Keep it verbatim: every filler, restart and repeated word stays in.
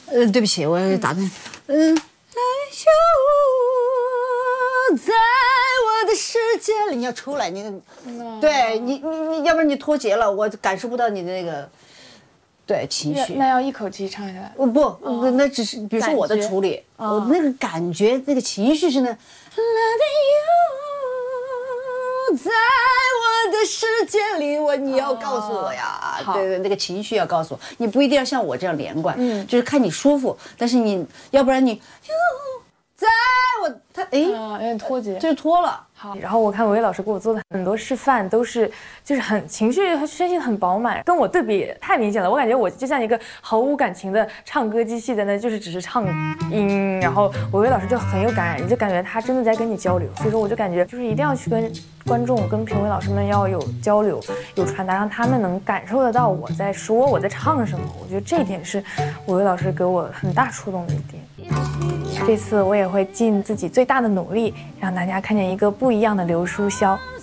呃，对不起，我打断。嗯，来游在我的世界里，你要出来，你，对你，你你要不然你脱节了，我感受不到你的那个，对情绪。 那要一口气唱下来？ 不不，那只是比如说我的处理，我那个感觉，那个情绪是那 ，Loving you 在我的世界里，我你要告诉我呀，对对，那个情绪要告诉我，你不一定要像我这样连贯，嗯，就是看你舒服，但是你要不然你 you 在我他哎， 有点脱节， 就是脱了。 好，然后我看维维老师给我做的很多示范都是，就是很情绪和宣泄很饱满，跟我对比太明显了。我感觉我就像一个毫无感情的唱歌机器，在那就是只是唱音，然后维维老师就很有感染，你就感觉他真的在跟你交流。所以说我就感觉就是一定要去跟观众、跟评委老师们要有交流，有传达，让他们能感受得到我在说我在唱什么。我觉得这一点是维维老师给我很大触动的一点。这次我也会尽自己最大的努力，让大家看见一个不一样的刘书潇。